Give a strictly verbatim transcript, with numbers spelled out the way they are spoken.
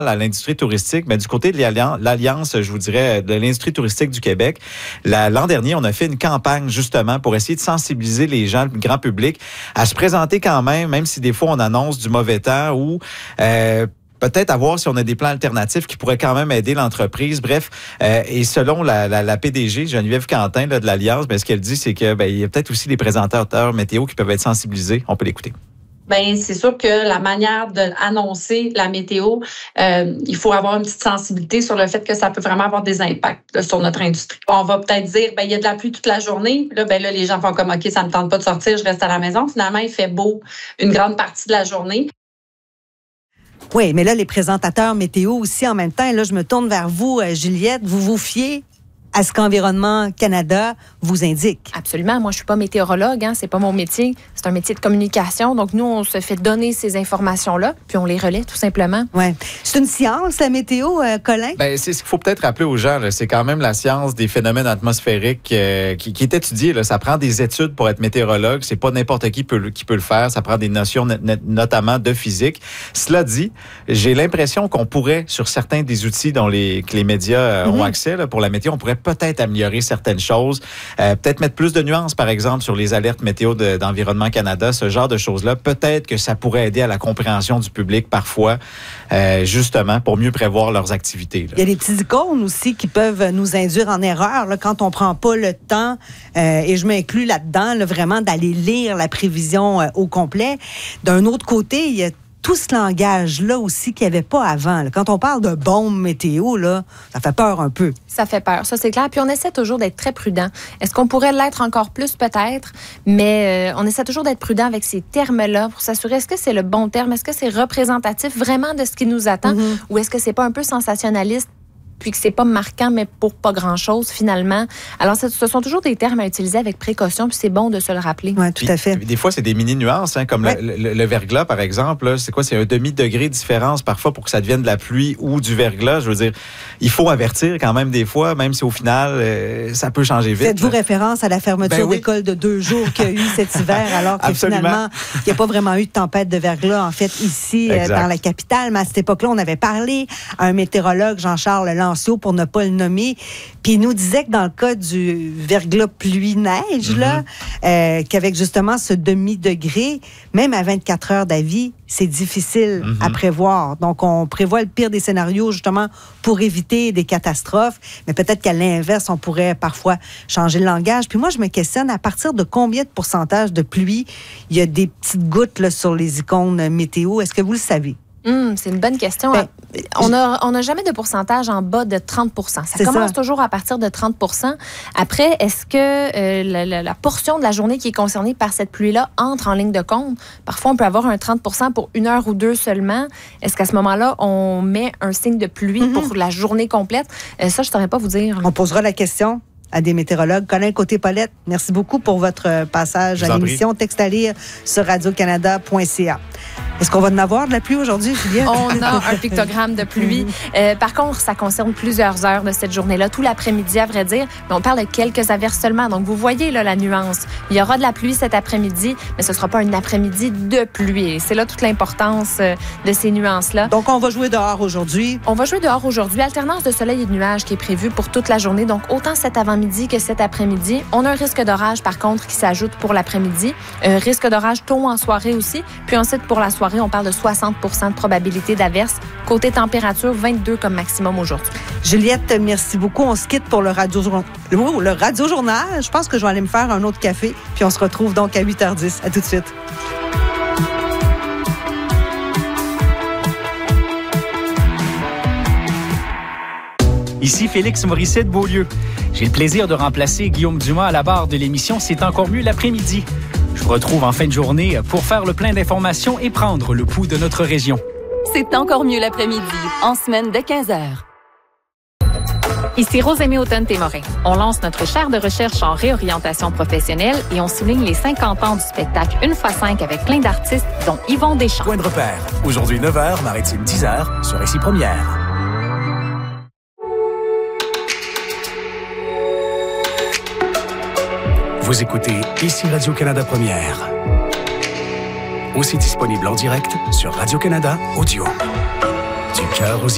à l'industrie touristique, mais du côté de l'Alliance, je vous dirais, de l'industrie touristique du Québec, la, l'an dernier, on a fait une campagne justement pour essayer de sensibiliser les gens, le grand public, à se présenter quand même, même si des fois on annonce du mauvais temps ou euh, peut-être à voir si on a des plans alternatifs qui pourraient quand même aider l'entreprise. Bref, euh, et selon la, la, la P D G, Geneviève Quentin là, de l'Alliance, ben, ce qu'elle dit, c'est que ben, il y a peut-être aussi les présentateurs météo qui peuvent être sensibilisés. On peut l'écouter. Bien, c'est sûr que la manière d'annoncer la météo, euh, il faut avoir une petite sensibilité sur le fait que ça peut vraiment avoir des impacts là, sur notre industrie. On va peut-être dire, ben il y a de la pluie toute la journée. Là, ben là, les gens font comme, OK, ça me tente pas de sortir, je reste à la maison. Finalement, il fait beau une grande partie de la journée. Oui, mais là, les présentateurs météo aussi, en même temps, là, je me tourne vers vous, Juliette, vous vous fiez à ce qu'Environnement Canada vous indique. Absolument. Moi, je suis pas météorologue, hein, c'est pas mon métier. C'est un métier de communication. Donc, nous, on se fait donner ces informations-là, puis on les relaie tout simplement. Ouais. C'est une science, la météo, euh, Colin? Ben, c'est ce qu'il faut peut-être rappeler aux gens. Là, c'est quand même la science des phénomènes atmosphériques euh, qui, qui est étudiée. Là. Ça prend des études pour être météorologue. C'est pas n'importe qui peut, qui peut le faire. Ça prend des notions n- n- notamment de physique. Cela dit, j'ai l'impression qu'on pourrait, sur certains des outils dont les, que les médias euh, mm-hmm. ont accès là, pour la météo, on pourrait peut-être améliorer certaines choses, euh, peut-être mettre plus de nuances, par exemple, sur les alertes météo de, d'Environnement Canada, ce genre de choses-là. Peut-être que ça pourrait aider à la compréhension du public parfois, euh, justement, pour mieux prévoir leurs activités. Là. Il y a des petits icônes aussi qui peuvent nous induire en erreur là, quand on prend pas le temps, euh, et je m'inclus là-dedans, là, vraiment d'aller lire la prévision euh, au complet. D'un autre côté, il y a tout ce langage-là aussi qu'il n'y avait pas avant. Là. Quand on parle de bombe météo, là, ça fait peur un peu. Ça fait peur, ça c'est clair. Puis on essaie toujours d'être très prudent. Est-ce qu'on pourrait l'être encore plus peut-être? Mais euh, on essaie toujours d'être prudent avec ces termes-là pour s'assurer, est-ce que c'est le bon terme? Est-ce que c'est représentatif vraiment de ce qui nous attend? Mm-hmm. Ou est-ce que c'est pas un peu sensationnaliste? Puis que c'est pas marquant, mais pour pas grand-chose, finalement. Alors, ce sont toujours des termes à utiliser avec précaution, puis c'est bon de se le rappeler. Oui, tout à fait. Puis, des fois, c'est des mini-nuances, hein, comme ouais. le, le, le verglas, par exemple. Là, c'est quoi? C'est un demi-degré de différence, parfois, pour que ça devienne de la pluie ou du verglas. Je veux dire, il faut avertir quand même des fois, même si au final, euh, ça peut changer vite. Faites-vous là. référence à la fermeture ben oui. d'école de deux jours qu'il y a eu cet hiver, alors que Absolument. finalement, il n'y a pas vraiment eu de tempête de verglas, en fait, ici, euh, dans la capitale. Mais à cette époque-là, on avait parlé à un météorologue, Jean-Charles Lanceau, pour ne pas le nommer. Puis il nous disait que dans le cas du verglas pluie-neige, mm-hmm. là, euh, qu'avec justement ce demi-degré, même à vingt-quatre heures d'avis, c'est difficile mm-hmm. à prévoir. Donc, on prévoit le pire des scénarios, justement, pour éviter des catastrophes. Mais peut-être qu'à l'inverse, on pourrait parfois changer le langage. Puis moi, je me questionne, à partir de combien de pourcentage de pluie il y a des petites gouttes là, sur les icônes météo? Est-ce que vous le savez? Mmh, c'est une bonne question. Ben, on n'a on a jamais de pourcentage en bas de trente pour cent. Ça commence ça. toujours à partir de trente pour cent. Après, est-ce que euh, la, la, la portion de la journée qui est concernée par cette pluie-là entre en ligne de compte? Parfois, on peut avoir un trente pour cent pour une heure ou deux seulement. Est-ce qu'à ce moment-là, on met un signe de pluie mm-hmm. pour la journée complète? Euh, ça, je ne saurais pas vous dire. On posera la question à des météorologues. Colin Côté-Paulette, merci beaucoup pour votre passage à l'émission. Texte à lire sur radio canada point c a. Est-ce qu'on va en avoir de la pluie aujourd'hui, Juliette? On a un pictogramme de pluie. Euh, par contre, ça concerne plusieurs heures de cette journée-là, tout l'après-midi, à vrai dire. Mais on parle de quelques averses seulement. Donc, vous voyez là, la nuance. Il y aura de la pluie cet après-midi, mais ce ne sera pas un après-midi de pluie. Et c'est là toute l'importance euh, de ces nuances-là. Donc, on va jouer dehors aujourd'hui? On va jouer dehors aujourd'hui. Alternance de soleil et de nuages qui est prévue pour toute la journée. Donc, autant cet avant-midi que cet après-midi. On a un risque d'orage, par contre, qui s'ajoute pour l'après-midi. Un risque d'orage tôt en soirée aussi. Puis ensuite, pour la soirée, on parle de soixante pour cent de probabilité d'averse. Côté température, vingt-deux comme maximum aujourd'hui. Juliette, merci beaucoup. On se quitte pour le radio, oh, le radio journal. Je pense que je vais aller me faire un autre café. Puis on se retrouve donc à huit heures dix. À tout de suite. Ici Félix Morissette Beaulieu. J'ai le plaisir de remplacer Guillaume Dumas à la barre de l'émission C'est encore mieux l'après-midi. Je vous retrouve en fin de journée pour faire le plein d'informations et prendre le pouls de notre région. C'est encore mieux l'après-midi, en semaine dès quinze heures. Ici Rosemée Automne-Témorin. On lance notre chaire de recherche en réorientation professionnelle et on souligne les cinquante ans du spectacle Une fois cinq avec plein d'artistes, dont Yvon Deschamps. Point de repère. Aujourd'hui neuf heures, Maritime dix heures, sur Récit Première. Vous écoutez Ici Radio-Canada Première. Aussi disponible en direct sur Radio-Canada Audio. Du cœur aux